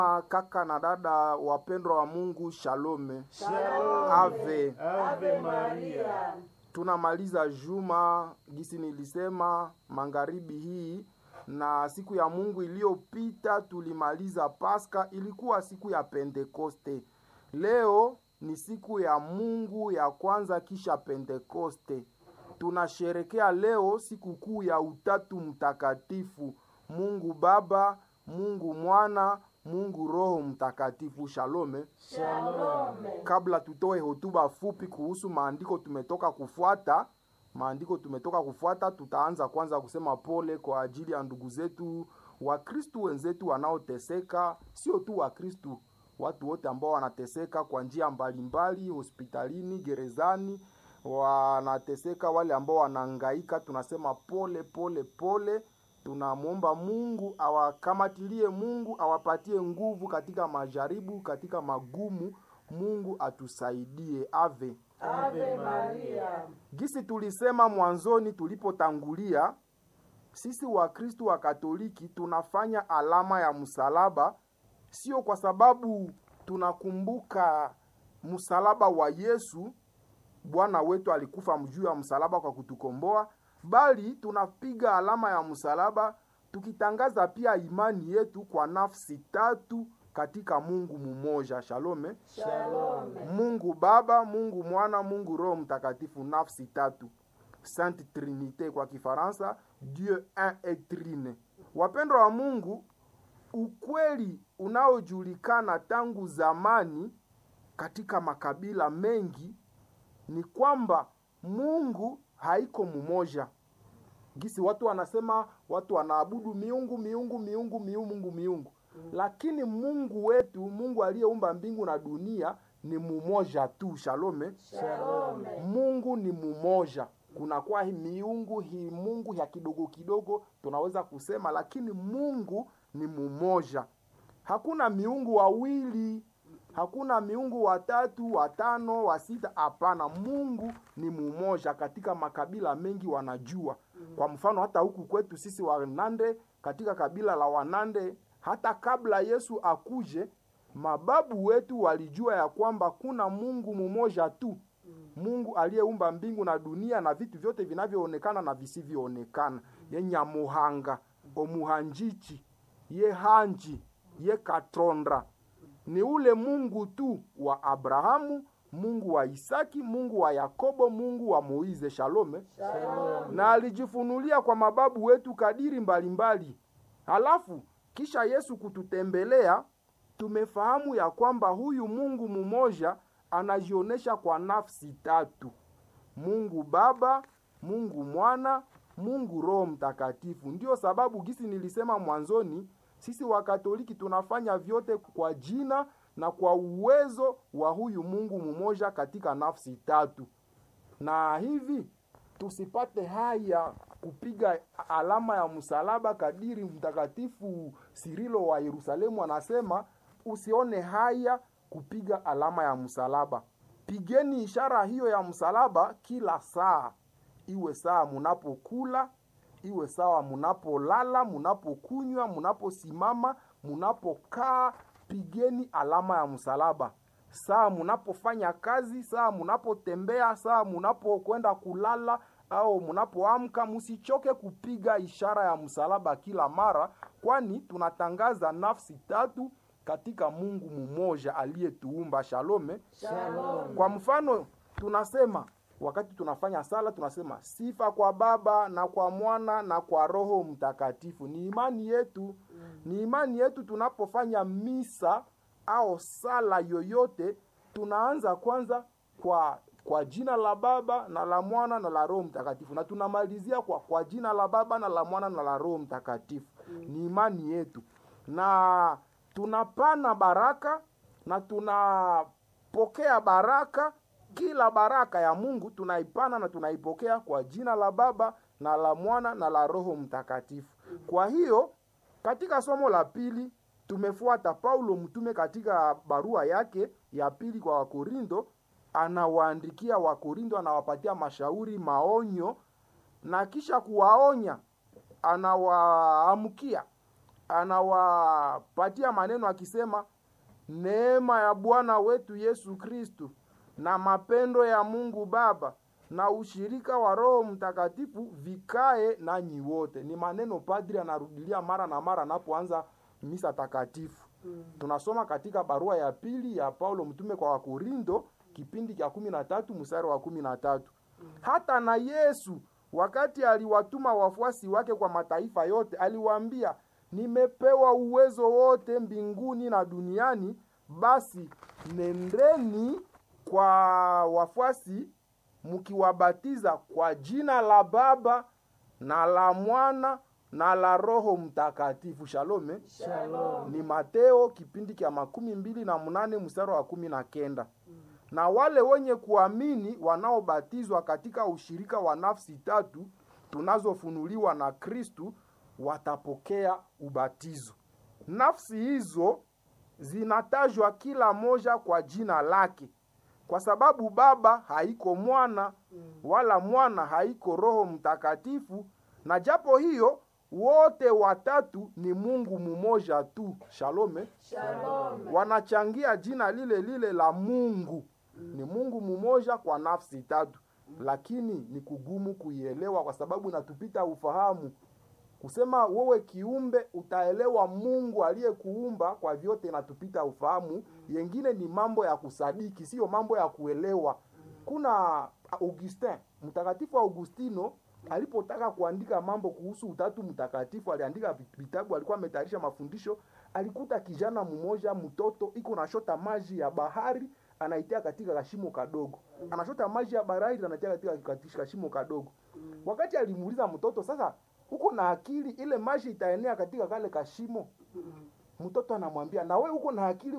Kaka na dada wapendwa wa Mungu, shalome. Shalom. Ave. Ave Maria. Tunamaliza juma gisi nilisema magharibi hii, na siku ya Mungu iliyopita tulimaliza Pasaka, ilikuwa siku ya Pentekoste. Leo ni siku ya Mungu ya kwanza kisha Pentekoste. Tunasherekea leo siku kuu ya Utatu Mtakatifu, Mungu Baba, Mungu Mwana, Mungu Roho Mtakatifu. Shalome. Shalom. Kabla tutoe hotuba fupi kuhusu maandiko tumetoka kufuata, tutaanza kwanza kusema pole kwa ajili ya ndugu zetu Wakristu wenzetu wanaoteseka, sio tu Wakristu, watu wote ambao wanateseka kwa njia mbalimbali, hospitalini, gerezani, wanateseka, wale ambao wanahangaika. Tunasema pole pole pole. Tunamwomba Mungu awakamatilie, Mungu awapatie nguvu katika majaribu, katika magumu. Mungu atusaidie. Ave. Ave Maria. Gisi tulisema mwanzoni tulipotangulia, sisi Wakristo wa Katoliki tunafanya alama ya msalaba, sio kwa sababu tunakumbuka msalaba wa Yesu, Bwana wetu alikufa juu ya msalaba kwa kutukomboa, bali tunapiga alama ya msalaba tukitangaza pia imani yetu kwa nafsi tatu katika Mungu mmoja. Shalome. Shalom. Mungu Baba, Mungu Mwana, Mungu Roho Mtakatifu, nafsi tatu. Sainte Trinité kwa Kifaransa, Dieu un et trine. Wapendwa wa Mungu, ukweli unaojulikana tangu zamani katika makabila mengi ni kwamba Mungu haiko mmoja. Gisi watu wanasema, watu wanaabudu miungu. Lakini Mungu wetu, Mungu aliyeumba mbingu na dunia ni mmoja tu. Shalome. Shalom. Mungu ni mmoja. Kuna kwa miungu Mungu ya kidogo kidogo tunaweza kusema, lakini Mungu ni mmoja. Hakuna miungu wawili, hakuna miungu watatu, watano, wasita, hapana. Mungu ni mmoja. Katika makabila mengi wanajua. Kwa mfano hata huku kwetu sisi Wanande, katika kabila la Wanande, hata kabla Yesu akuje, mababu wetu walijua ya kwamba kuna Mungu mmoja tu. Mungu aliyeumba mbingu na dunia na vitu vyote vinavyoonekana na visivyoonekana. Ye Nyamuhanga, Omuhanjichi, ye Hanji, ye Katondra. Ni ule Mungu tu wa Abrahamu, Mungu wa Isaki, Mungu wa Yakobo, Mungu wa Moize. Shalome. Shalom. Na alijifunulia kwa mababu wetu kadiri mbalimbali. Halafu kisha Yesu kututembelea, tumefahamu ya kwamba huyu Mungu mmoja anajionesha kwa nafsi tatu: Mungu Baba, Mungu Mwana, Mungu Roho Mtakatifu. Ndio sababu gisi nilisema mwanzoni, sisi Wakatoliki tunafanya vyote kwa jina na kwa uwezo wa huyu Mungu mmoja katika nafsi tatu. Na hivi tusipate haya kupiga alama ya msalaba, kadiri Mtakatifu Sirilo wa Yerusalemu anasema, usione haya kupiga alama ya msalaba. Pigeni ishara hiyo ya msalaba kila saa. Iwe saa munapokula, iwe saa munapolala, munapokunywa, munaposimama, munapokaa, pigeni alama ya msalaba. Saa munapofanya kazi, saa munapotembea, saa munapokwenda kulala au munapoamka, musichoke kupiga ishara ya msalaba kila mara, kwani tunatangaza nafsi tatu katika Mungu mmoja aliyetuumba. Shalome. Shalom. Kwa mfano tunasema, wakati tunafanya sala tunasema sifa kwa Baba na kwa Mwana na kwa Roho Mtakatifu. Ni imani yetu. Ni imani yetu tunapofanya misa au sala yoyote, tunaanza kwanza kwa jina la Baba na la Mwana na la Roho Mtakatifu, na tunamalizia kwa jina la Baba na la Mwana na la Roho Mtakatifu. Ni imani yetu. Na tunapana baraka na tunapokea baraka. Kila baraka ya Mungu tunaipana na tunaipokea kwa jina la Baba na la Mwana na la Roho Mtakatifu. Kwa hiyo katika somo la pili tumefuata Paulo mtume katika barua yake ya pili kwa Wakorindo. Anawaandikia Wakorindo, anawapatia mashauri, maonyo, na kisha kuwaonya anawaamkia anawapatia maneno akisema, neema ya Bwana wetu Yesu Kristo na mapendo ya Mungu Baba na ushirika wa Roho Mtakatifu vikae nanyi wote. Ni maneno padri anarudilia mara na mara anapoanza misa takatifu. Tunasoma katika barua ya pili ya Paulo mtume kwa Wakorinto kipindi cha 13 mstari wa 13. Hata na Yesu wakati aliwatuma wafuasi wake kwa mataifa yote aliwaambia, nimepewa uwezo wote mbinguni na duniani, basi nendeni kwa wafuasi mkiwabatiza kwa jina la Baba na la Mwana na la Roho Mtakatifu. Shalome. Shalom. Ni Mateo kipindi cha 28 mstari wa 19. Na wale wenye kuamini wanaobatizwa katika ushirika wa nafsi tatu tunazofunuliwa na Kristu watapokea ubatizo. Nafsi hizo zinatajwa kila moja kwa jina lake, kwa sababu Baba haiko Mwana, wala Mwana haiko Roho Mtakatifu, na japo hiyo wote watatu ni Mungu mmoja tu. Shalome. Shalom. Wanachangia jina lile lile la Mungu. Ni Mungu mmoja kwa nafsi tatu, lakini ni kugumu kuielewa kwa sababu inatupita ufahamu. Kusema wewe kiumbe utaelewa Mungu aliyekuumba kwa vyote inatupita ufahamu. Yengine ni mambo ya kusadiki, sio mambo ya kuelewa. Kuna Augustin, mtakatifu Augustino alipotaka kuandika mambo kuhusu utatu mtakatifu, aliandika vitabu, alikuwa ametayarisha mafundisho. Alikuta kijana mmoja mtoto iko na shota maji ya bahari anaitia katika kashimo kadogo. Anashota maji ya bahari anaitia katika kashimo kadogo. Wakati alimuuliza mtoto, sasa uko na akili, ile maji itaenea katika kale kashimo? Mtoto anamwambia, na wewe uko na akili